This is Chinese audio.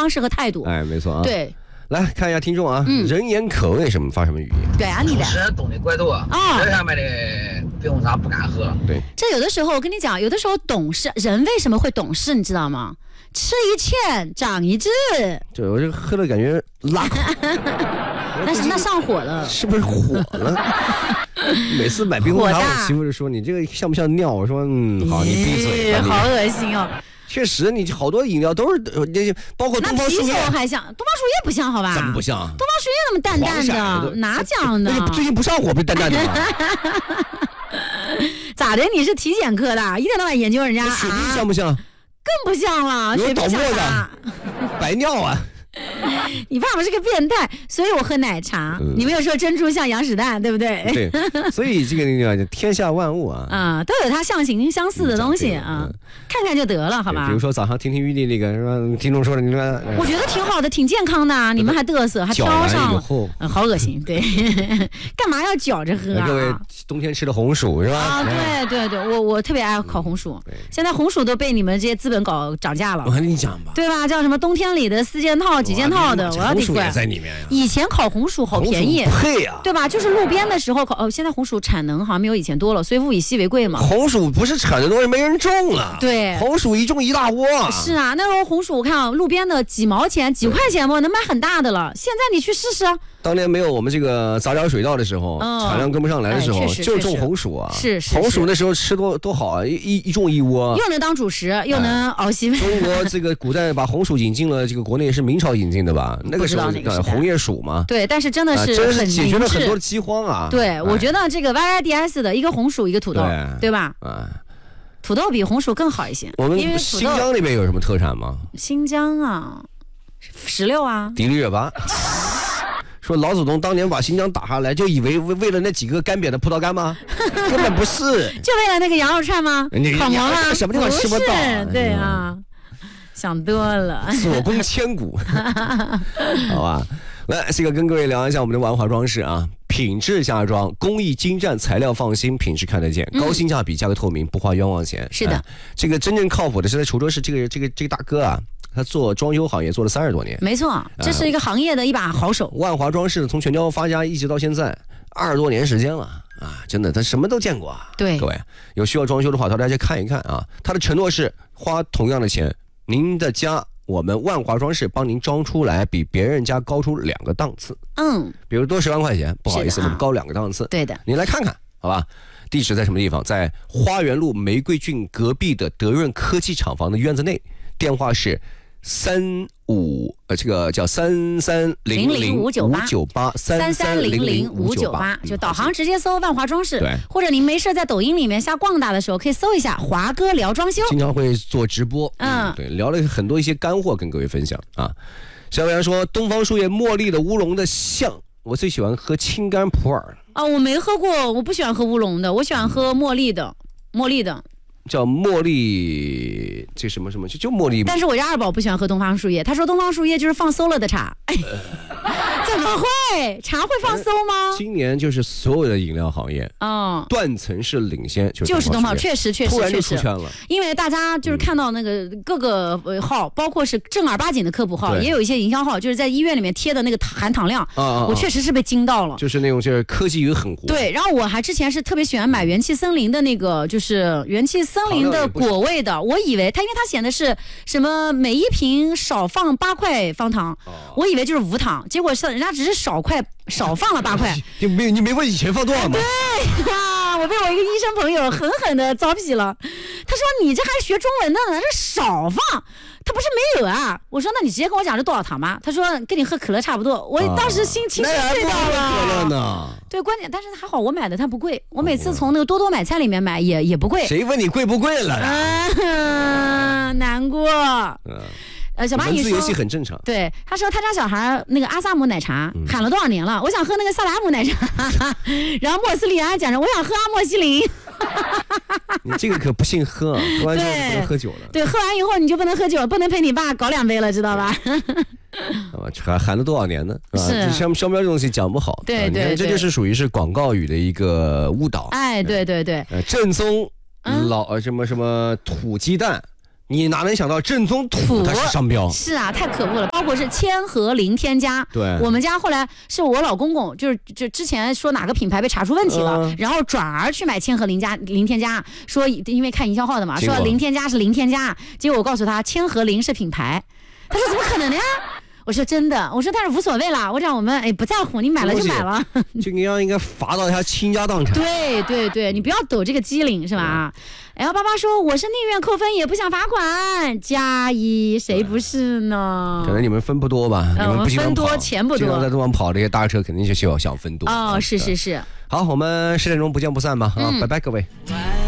方式和态度。 哎，没错啊。 对， 来看一下听众啊，人言可畏什么发什么语音？ 对啊，你的吃冻的怪多啊，这上面的冰红茶不敢喝。 对， 这有的时候我跟你讲，有的时候懂事，人为什么会懂事，你知道吗？吃一堑长一智。 对，我这喝了感觉拉口。 那上火了， 是不是火了？每次买冰红茶，我媳妇就说你这个像不像尿？我说好，你闭嘴。 好恶心哦。 确实，你好多饮料都是包括东方树叶， 还像东方树叶不像好吧？ 怎么不像？ 东方树叶那么淡淡的，哪讲的？ 最近不上火，不是淡淡的吗？ 咋的？你是体检科的，一天到晚研究人家雪碧像不像？ 更不像了，雪碧像啥？ 白尿啊！ 你爸爸是个变态，所以我喝奶茶。你没有说珍珠像羊屎蛋，对不对？ 对，所以这个天下万物啊， 都有它相形相似的东西啊，看看就得了，好吧？ 比如说早上听玉丽那个是吧？听众说的，你说， 我觉得挺好的，挺健康的。你们还嘚瑟，还挑上了，好恶心。对，干嘛要搅着喝啊？ 各位冬天吃的红薯是吧？ 啊，对，我特别爱烤红薯。现在红薯都被你们这些资本搞涨价了。 我跟你讲吧， 对吧？叫什么冬天里的4件套、几件套的，我要得怪。 在里面呀。 以前烤红薯好便宜， 配呀， 对吧？就是路边的时候烤。现在红薯产能好像没有以前多了，所以物以稀为贵嘛。 红薯不是产的多，是没人种了。 对， 红薯一种一大窝。 是啊，那时候红薯我看路边的几毛钱、几块钱嘛，能买很大的了。现在你去试试。 当年没有我们这个杂交水稻的时候，产量跟不上来的时候，就种红薯啊。 是红薯那时候吃多好啊，一种一窝， 又能当主食，又能熬稀饭。 中国这个古代把红薯引进了这个国内是明朝引进的吧？那个时候红叶薯嘛。 对，但是真的是真是解决了很多的饥荒啊。 对，我觉得这个 YYDS 的一个红薯一个土豆，对吧？土豆比红薯更好一些。 我们新疆那边有什么特产吗？ 新疆啊，石榴啊， 迪丽热巴。说老祖宗当年把新疆打下来，就以为为了那几个干瘪的葡萄干吗？根本不是， 就为了那个羊肉串吗？烤馍吗？ 什么地方吃不到？ 对啊，想多了。 所攻千古，好吧。来，这个跟各位聊一下我们的万华装饰啊，品质家装，工艺精湛，材料放心，品质看得见，高性价比，价格透明，不花冤枉钱。 是的， 这个真正靠谱的是在滁州市这个大哥啊。他做装修行业做了30多年， 没错，这是一个行业的一把好手。 万华装饰从全球发家一直到现在20多年时间了啊，真的他什么都见过啊。 对， 各位有需要装修的话，到大家看一看啊。他的承诺是花同样的钱，您的家我们万华装饰帮您装出来比别人家高出2个档次。比如多10万块钱，不好意思，我们高2个档次。 对的， 您来看看，好吧？地址在什么地方？在花园路玫瑰郡隔壁的德润科技厂房的院子内，电话是这个叫33000598，33000598， 就导航直接搜万华装饰。对，或者您没事在抖音里面瞎逛大的时候，可以搜一下华哥聊装修， 经常会做直播。对，聊了很多一些干货跟各位分享啊。小伟说，东方树叶茉莉的乌龙的像，我最喜欢喝青柑普洱。 我没喝过，我不喜欢喝乌龙的，我喜欢喝茉莉的。 叫茉莉，这什么就茉莉。 但是我家二宝不喜欢喝东方树叶，他说东方树叶就是放馊了的茶。怎么会？茶会放馊吗？ 今年就是所有的饮料行业，断层式领先，就是东方， 确实突然就出圈了。 因为大家就是看到那个各个号，包括是正儿八经的科普号，也有一些营销号，就是在医院里面贴的那个含糖量，我确实是被惊到了。 就是那种就是科技与狠活。 对，然后我还之前是特别喜欢买元气森林的那个，就是元气森林的果味的，我以为因为它显的是什么每一瓶少放8块方糖，我以为就是无糖，结果是人家只是少放了8块。 你没问以前放多少吗？ 对啊，我被我一个医生朋友狠狠的糟蹋了。他说你这还学中文呢，这少放，他不是没有啊？我说那你直接跟我讲是多少糖吧。他说跟你喝可乐差不多。我当时心情碎到了。 可乐呢？ 对，关键但是还好我买的它不贵，我每次从那个多多买菜里面买也不贵。 谁问你贵不贵了？ 难过。小蚂蚁说， 文字游戏很正常。 对，他说他家小孩那个阿萨姆奶茶喊了多少年了，我想喝那个萨达姆奶茶，然后莫斯利安讲着我想喝阿莫西林。 你这个可不姓喝，喝完之后就不能喝酒了。 对，喝完以后你就不能喝酒，不能陪你爸搞2杯了，知道吧？ 喊了多少年呢？是像商标这东西讲不好。 对， 这就是属于是广告语的一个误导。 对。 正宗什么土鸡蛋。 你哪能想到正宗土它是商标？ 是啊，太可恶了。包括是千和零添加， 对， 我们家后来是我老公公，就之前说哪个品牌被查出问题了，然后转而去买千和零添加，说因为看营销号的嘛，说零添加是零添加，结果我告诉他千和零是品牌，他说怎么可能的呀？我说真的，我说但是无所谓啦，我讲我们不在乎，你买了就买了， 就应该罚到他倾家荡产。 对，你不要抖这个机灵是吧？L88说我是宁愿扣分也不想罚款，加1，谁不是呢？ 可能你们分不多吧，你们不分多钱不多， 经常在路上跑这些大车肯定就想分多。 哦，是。 好，我们10点钟不见不散吧啊，拜拜各位。